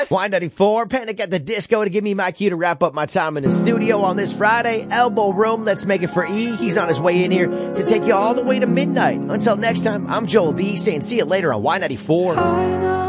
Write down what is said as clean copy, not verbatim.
Y94, Panic at the Disco to give me my cue to wrap up my time in the studio on this Friday. Elbow Room, let's make it for E. He's on his way in here to take you all the way to midnight. Until next time, I'm Joel D saying see you later on Y94.